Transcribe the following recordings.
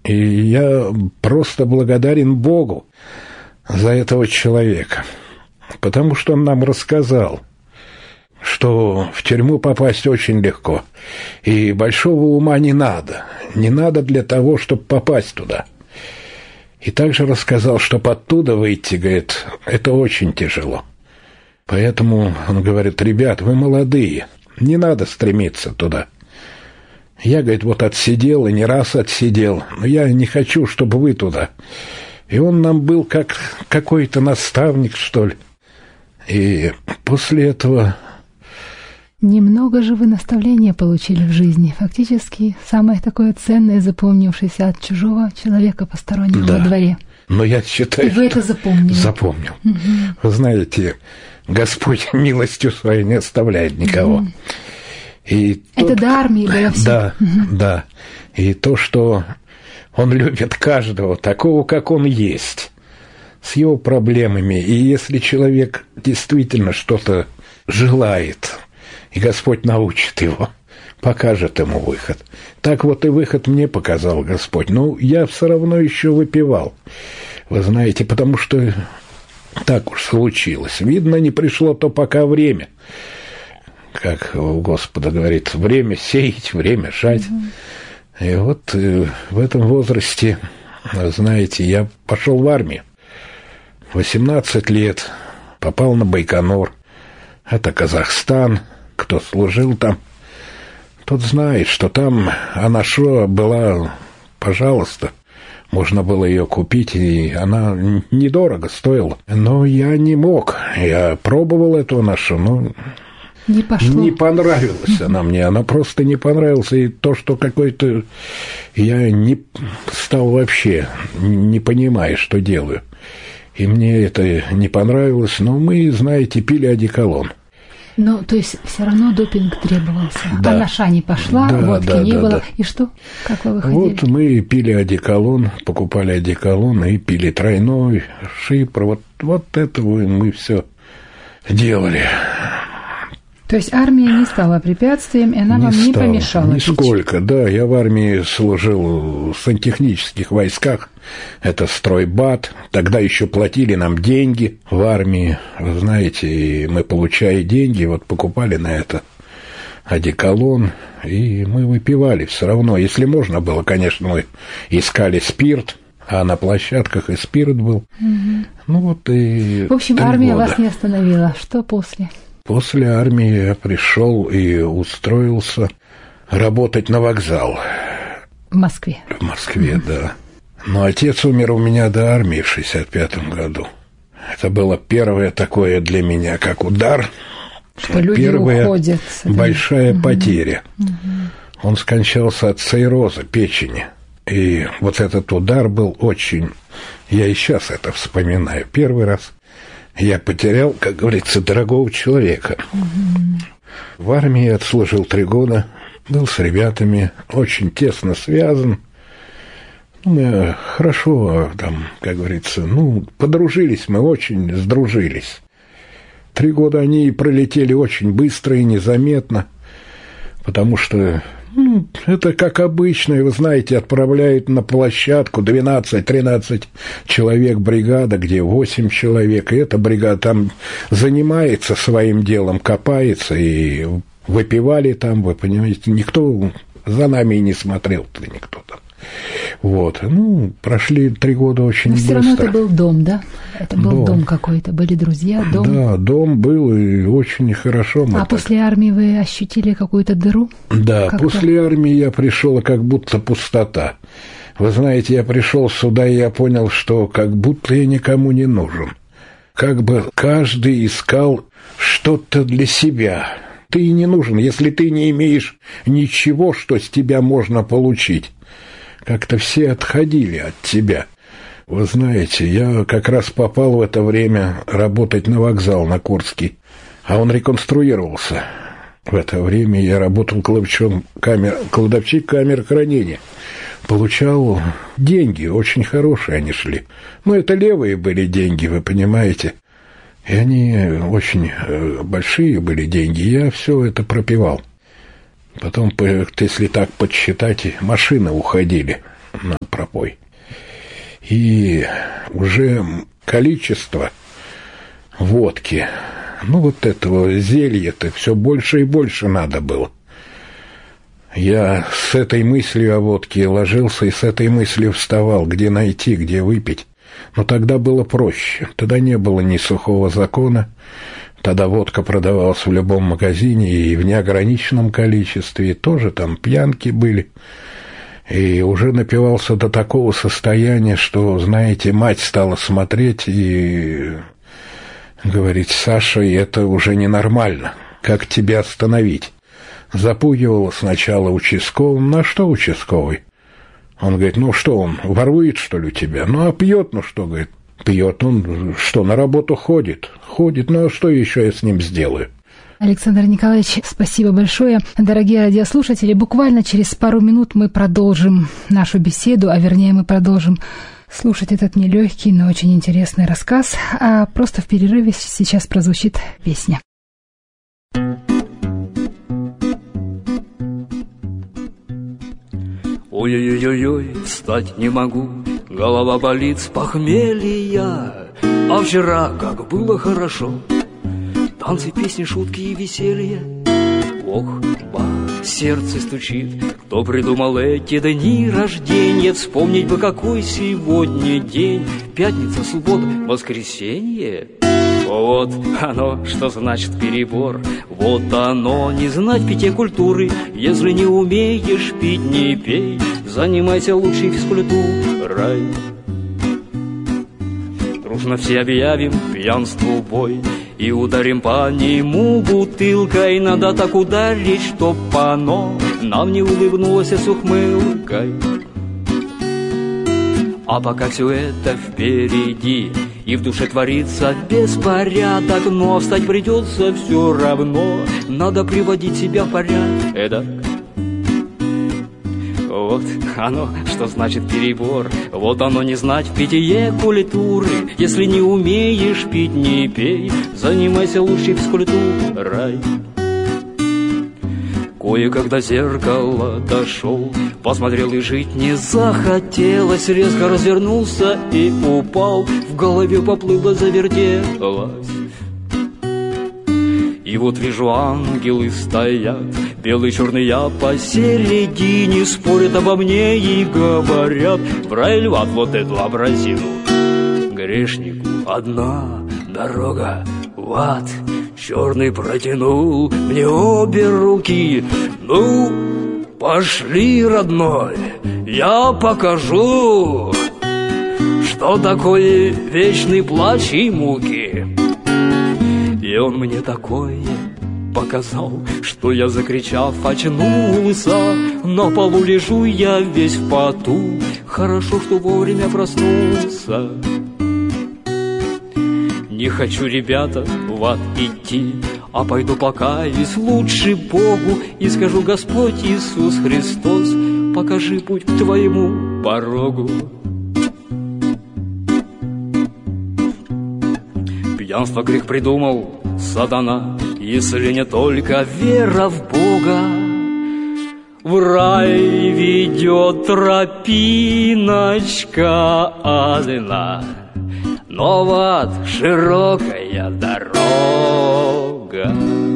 И я просто благодарен Богу за этого человека, потому что он нам рассказал, что в тюрьму попасть очень легко, и большого ума не надо для того, чтобы попасть туда. И также рассказал, что оттуда выйти, говорит, это очень тяжело. Поэтому он говорит: ребят, вы молодые, не надо стремиться туда. Я, говорит, вот отсидел, и не раз отсидел, но я не хочу, чтобы вы туда. И он нам был как какой-то наставник, что ли. И после этого... Немного же вы наставления получили в жизни. Фактически самое такое ценное, запомнившееся от чужого человека постороннего во дворе. Но я считаю, и вы это запомнили. Запомнил. Угу. Вы знаете, Господь милостью своей не оставляет никого. Угу. И это до армии было все. Да, да. И то, что Он любит каждого такого, как он есть, с его проблемами. И если человек действительно что-то желает, и Господь научит его, покажет ему выход. Так вот и выход мне показал Господь. Но я все равно еще выпивал, вы знаете, потому что так уж случилось. Видно, не пришло то пока время. Как у Господа говорит, время сеять, время жать. И вот в этом возрасте, знаете, я пошел в армию. 18 лет, попал на Байконур. Это Казахстан. Кто служил там, тот знает, что там Анашо была, пожалуйста, можно было ее купить, и она недорого стоила. Но я не мог. Я пробовал эту Анашо, но не пошло. Не понравилась она мне. Она просто не понравилась. И то, что какой-то... Я не стал вообще, не понимая, что делаю. И мне это не понравилось. Но мы, знаете, пили одеколон. Ну, то есть все равно допинг требовался. Да. Анаша не пошла, да, водки да, не да, было. да. И что? Как вы выходили? Вот мы пили одеколон, покупали одеколон и пили тройной, шипр. Вот это мы все делали. То есть армия не стала препятствием, и она вам не помешала? Нисколько, да. Я в армии служил в сантехнических войсках. Это стройбат. Тогда еще платили нам деньги в армии. Вы знаете, и мы, получая деньги, вот покупали на это одеколон, и мы выпивали все равно. Если можно было, конечно, мы искали спирт, а на площадках и спирт был. Угу. Ну вот и... В общем, армия вас не остановила. Что после? После армии я пришел и устроился работать на вокзал. В Москве? В Москве, да. Но отец умер у меня до армии в 65-м году. Это было первое такое для меня, как удар. Что люди первая уходят. Большая потеря. Он скончался от цирроза печени. И вот этот удар был очень... Я и сейчас это вспоминаю. Первый раз я потерял, как говорится, дорогого человека. В армии я отслужил 3 года. Был с ребятами, очень тесно связан. Мы хорошо там, как говорится, подружились, мы очень сдружились. 3 года они пролетели очень быстро и незаметно, потому что, это как обычно, вы знаете, отправляют на площадку 12-13 человек бригада, где 8 человек, и эта бригада там занимается своим делом, копается, и выпивали там, вы понимаете, никто за нами и не смотрел-то, никто там. Вот, прошли 3 года очень быстро. Но все равно это был дом, да? Это был дом какой-то, были друзья, дом? Да, дом был, и очень хорошо. После армии вы ощутили какую-то дыру? Да, как-то? После армии я пришел, как будто пустота. Вы знаете, я пришел сюда, и я понял, что как будто я никому не нужен. Как бы каждый искал что-то для себя. Ты и не нужен, если ты не имеешь ничего, что с тебя можно получить. Как-то все отходили от тебя. Вы знаете, я как раз попал в это время работать на вокзал, на Курский, а он реконструировался. В это время я работал кладовщик камер хранения. Получал деньги, очень хорошие они шли. Это левые были деньги, вы понимаете. И они очень большие были деньги, я все это пропивал. Потом, если так подсчитать, машины уходили на напой. И уже количество водки, вот этого зелья-то все больше и больше надо было. Я с этой мыслью о водке ложился и с этой мыслью вставал, где найти, где выпить. Но тогда было проще. Тогда не было ни сухого закона. Тогда водка продавалась в любом магазине и в неограниченном количестве. И тоже там пьянки были. И уже напивался до такого состояния, что, знаете, мать стала смотреть и говорить: «Саша, это уже ненормально. Как тебя остановить?» Запугивала сначала участковым. На что участковый? Он говорит: что он, ворует, что ли, у тебя? А пьет, что, говорит, пьет. Он что, на работу ходит? Ходит, а что еще я с ним сделаю? Александр Николаевич, спасибо большое. Дорогие радиослушатели, буквально через пару минут мы продолжим нашу беседу, а вернее мы продолжим слушать этот нелегкий, но очень интересный рассказ. А просто в перерыве сейчас прозвучит песня. Ой-ой-ой-ой, встать не могу, голова болит с похмелья. А вчера как было хорошо, танцы, песни, шутки и веселье. Ох, сердце стучит, кто придумал эти дни рождения. Вспомнить бы, какой сегодня день: пятница, суббота, воскресенье. Вот оно, что значит перебор. Вот оно, не знать питья культуры. Если не умеешь пить, не пей. Занимайся лучшей физкультурой. Дружно все объявим пьянству бой и ударим по нему бутылкой. Надо так ударить, чтоб оно нам не улыбнулось с ухмылкой. А пока все это впереди и в душе творится беспорядок, но встать придется все равно. Надо приводить себя в порядок. Вот оно, что значит перебор. Вот оно, не знать в питье культуры. Если не умеешь пить, не пей. Занимайся лучшей физкультурой. Кое-когда зеркало дошел, посмотрел и жить не захотелось. Резко развернулся и упал. В голове поплыло, завертелось. И вот вижу, ангелы стоят, белый, черный, я посередине. Спорят обо мне и говорят: в рай льват вот эту образину. Грешнику одна дорога в ад. Черный протянул мне обе руки. Ну, пошли, родной, я покажу, что такое вечный плач и муки. И он мне такое показал, что я, закричав, очнулся. На полу лежу я весь в поту. Хорошо, что вовремя проснулся. Не хочу, ребята, в ад идти, а пойду покаюсь лучше Богу и скажу: Господь Иисус Христос, покажи путь к твоему порогу. Пьянство грех придумал сатана, если не только вера в Бога. В рай ведет тропиночка одна, но в ад широкая дорога.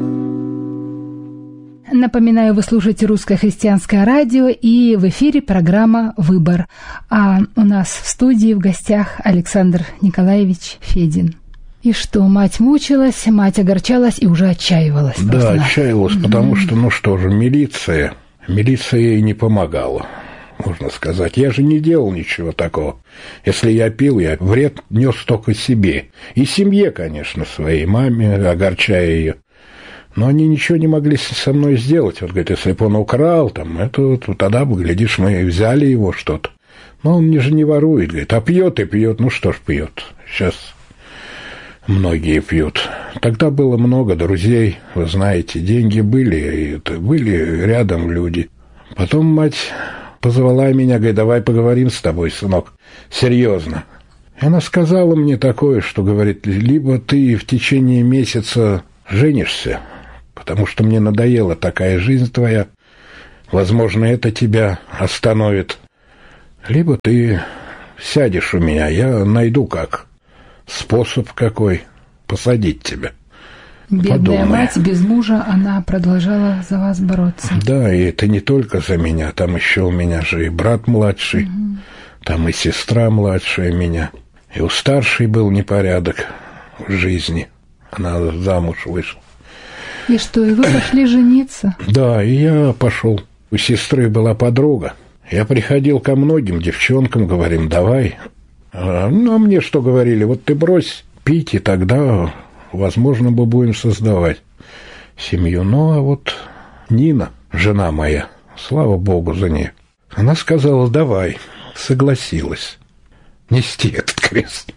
Напоминаю, вы слушаете «Русское христианское радио», и в эфире программа «Выбор». А у нас в студии в гостях Александр Николаевич Федин. И что, мать мучилась, мать огорчалась и уже отчаивалась. Да, отчаивалась, потому что, милиция ей не помогала, можно сказать. Я же не делал ничего такого. Если я пил, я вред нес только себе. И семье, конечно, своей маме, огорчая ее. Но они ничего не могли со мной сделать. Вот, говорит, если бы он украл, то тогда бы, глядишь, мы взяли его что-то. Но он же не ворует, говорит, а пьет и пьет. Ну что ж пьет, сейчас многие пьют. Тогда было много друзей, вы знаете, деньги были, и были рядом люди. Потом мать позвала меня, говорит: давай поговорим с тобой, сынок, серьезно. И она сказала мне такое, что, говорит, либо ты в течение месяца женишься, потому что мне надоела такая жизнь твоя, возможно, это тебя остановит, либо ты сядешь у меня, я найду как способ какой посадить тебя. Бедная Подумай. мать без мужа, она продолжала за вас бороться. Да, и это не только за меня, там еще у меня же и брат младший, там и сестра младшая меня. И у старшей был непорядок в жизни. Она замуж вышла. И что, и вы пошли жениться? Да, и я пошел. У сестры была подруга. Я приходил ко многим девчонкам, говорим, давай. Ну, а мне что говорили, вот ты брось пить, и тогда, возможно, мы будем создавать семью. Ну, а вот Нина, жена моя, слава Богу за нее, она сказала, давай, согласилась нести этот крест.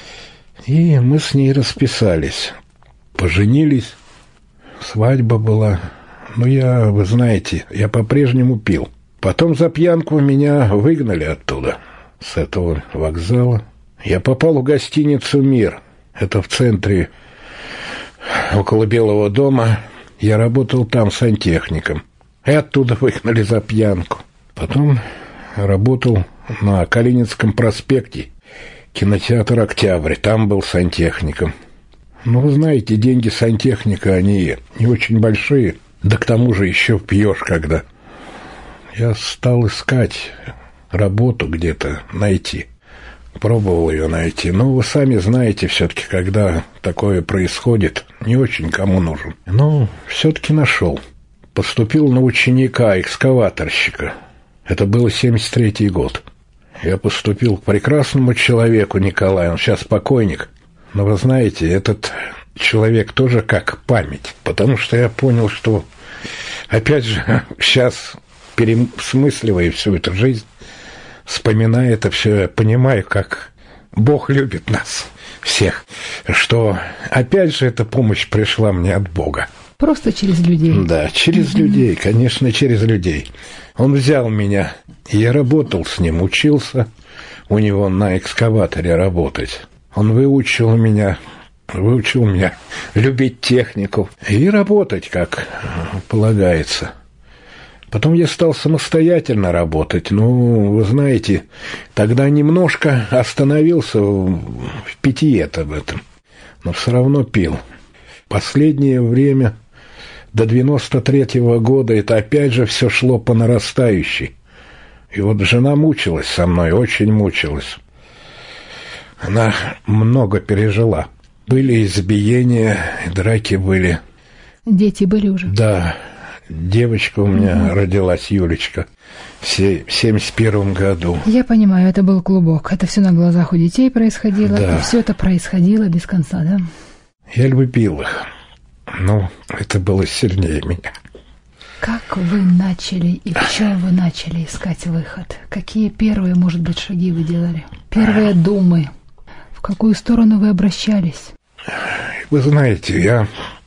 И мы с ней расписались, поженились, свадьба была. Ну, вы знаете, я по-прежнему пил. Потом за пьянку меня выгнали оттуда, с этого вокзала. Я попал в гостиницу «Мир». Это в центре, около Белого дома. Я работал там сантехником. И оттуда выгнали за пьянку. Потом работал на Калининском проспекте, кинотеатр «Октябрь». Там был сантехником. Ну, вы знаете, деньги сантехника, они не очень большие. Да к тому же еще пьешь когда. Я стал искать работу где-то, найти. Пробовал ее найти. Но вы сами знаете, все-таки, когда такое происходит, не очень кому нужен. Но все-таки нашел. Поступил на ученика экскаваторщика. Это был 73-й год. Я поступил к прекрасному человеку Николаю. Он сейчас покойник. Но вы знаете, этот человек тоже как память. Потому что я понял, что, опять же, сейчас, пересмысливая всю эту жизнь, вспоминая это все, я понимаю, как Бог любит нас всех. Что, опять же, эта помощь пришла мне от Бога. Просто через людей. Да, через людей, конечно, через людей. Он взял меня, и я работал с ним, учился у него на экскаваторе работать. Он выучил меня любить технику и работать, как полагается. Потом я стал самостоятельно работать. Ну, вы знаете, тогда немножко остановился в питье-то в этом, но все равно пил. Последнее время, до 93-го года, это опять же все шло по нарастающей. И вот жена мучилась со мной, очень мучилась. Она много пережила. Были избиения, драки были. Дети были уже? Да. Девочка у меня родилась, Юлечка, в 71 году. Я понимаю, это был клубок. Это все на глазах у детей происходило. Да. И все это происходило без конца, да? Я любил их. Но это было сильнее меня. Как вы начали и в чем вы начали искать выход? Какие первые, может быть, шаги вы делали? Первые думы? В какую сторону вы обращались? Вы знаете, я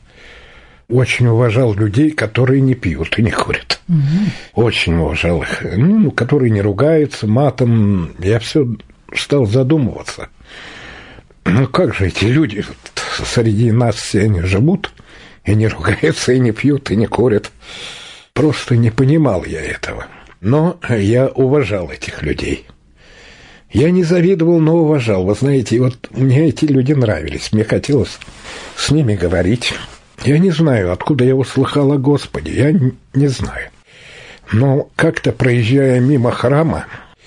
очень уважал людей, которые не пьют и не курят. Очень уважал их. Ну, которые не ругаются матом. Я все стал задумываться. Ну, как же эти люди среди нас все они живут и не ругаются, и не пьют, и не курят. Просто не понимал я этого. Но я уважал этих людей. Я не завидовал, но уважал. Вы знаете, вот мне эти люди нравились. Мне хотелось с ними говорить. Я не знаю, откуда я услыхал о Господе. Я не знаю. Но как-то, проезжая мимо храма,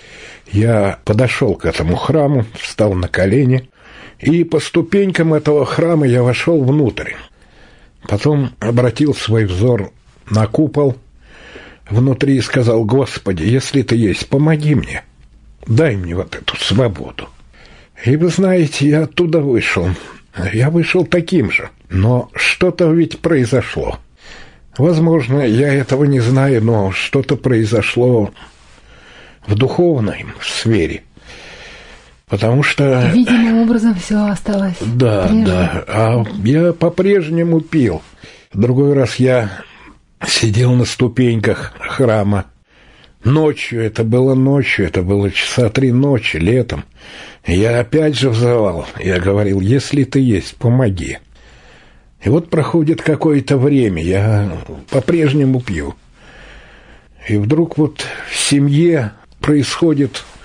я подошел к этому храму, встал на колени, и по ступенькам этого храма я вошел внутрь. Потом обратил свой взор на купол внутри и сказал: «Господи, если Ты есть, помоги мне, дай мне вот эту свободу». И вы знаете, я оттуда вышел. Я вышел таким же, но что-то ведь произошло. Возможно, я этого не знаю, но что-то произошло в духовной сфере. Потому что... Видимым образом все осталось. Да, прежде. Да. А я по-прежнему пил. Другой раз я сидел на ступеньках храма. Ночью, это было часа 3 ночи, летом. Я опять же взывал. Я говорил: если Ты есть, помоги. И вот проходит какое-то время, я по-прежнему пью. И вдруг вот в семье происходит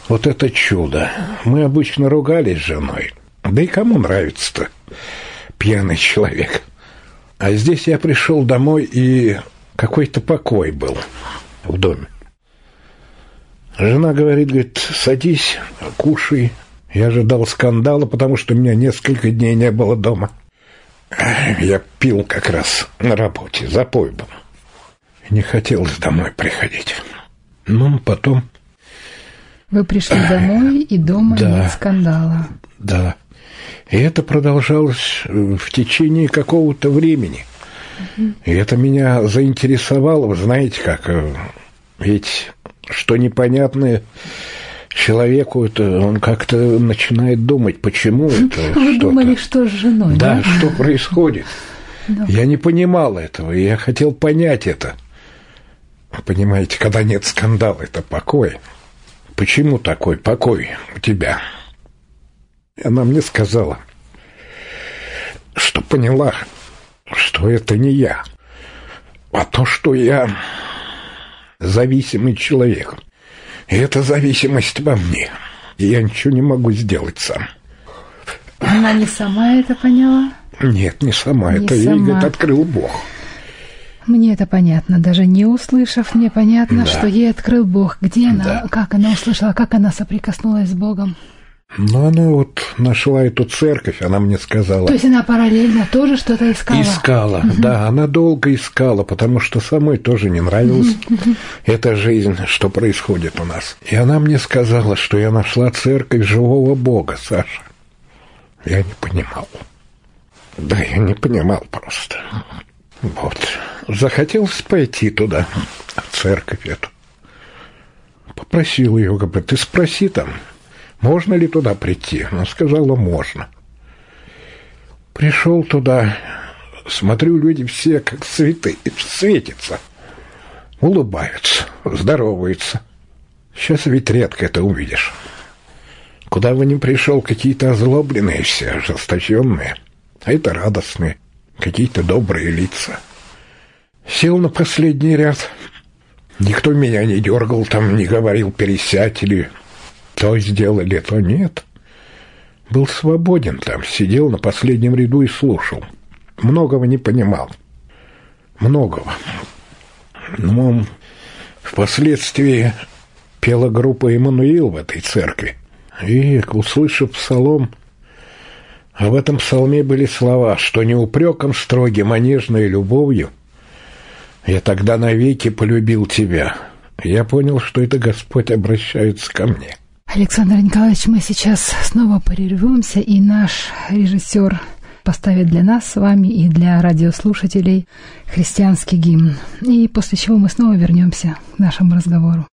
Вот это чудо. Мы обычно ругались с женой. Да и кому нравится-то пьяный человек? А здесь я пришел домой, и какой-то покой был в доме. Жена говорит, садись, кушай. Я ожидал скандала, потому что у меня несколько дней не было дома. Я пил как раз на работе, запой был. Не хотелось домой приходить. Ну, потом... Вы пришли домой, и дома нет скандала. Да. И это продолжалось в течение какого-то времени. И это меня заинтересовало. Вы знаете как? Ведь что непонятное человеку, это он как-то начинает думать, почему это. Вы думали, что с женой? Да, что происходит. Да. Я не понимал этого, и я хотел понять это. Понимаете, когда нет скандала, это покой. Почему такой покой у тебя? И она мне сказала, что поняла, что это не я, а то, что я зависимый человек. И эта зависимость во мне. И я ничего не могу сделать сам. Она не сама это поняла? Нет, не сама. Не это сама. ей, говорит, открыл Бог. Мне это понятно. Даже не услышав, мне понятно, что ей открыл Бог. Где она? Как она услышала? Как она соприкоснулась с Богом? Ну, она вот нашла эту церковь, она мне сказала. То есть она параллельно тоже что-то искала? Искала, да, она долго искала, потому что самой тоже не нравилась эта жизнь, что происходит у нас. И она мне сказала, что я нашла церковь живого Бога, Саша. Я не понимал. Да, я не понимал просто. Вот. Захотелось пойти туда, в церковь эту. Попросил ее, говорит, ты спроси там, можно ли туда прийти? Она сказала, можно. Пришел туда, смотрю, люди все как цветы, светятся, улыбаются, здороваются. Сейчас ведь редко это увидишь. Куда бы ни пришел, какие-то озлобленные все, ожесточенные, а это радостные, какие-то добрые лица. Сел на последний ряд. Никто меня не дергал, там не говорил пересядь или то сделали, то нет. Был свободен там, сидел на последнем ряду и слушал. Многого не понимал. Многого. Но впоследствии пела группа «Эммануил» в этой церкви. И, услышав псалом, а в этом псалме были слова, что не упреком строгим, а нежной любовью я тогда навеки полюбил тебя. Я понял, что это Господь обращается ко мне. Александр Николаевич, мы сейчас снова прервемся, и наш режиссер поставит для нас с вами и для радиослушателей христианский гимн. И после чего мы снова вернемся к нашему разговору.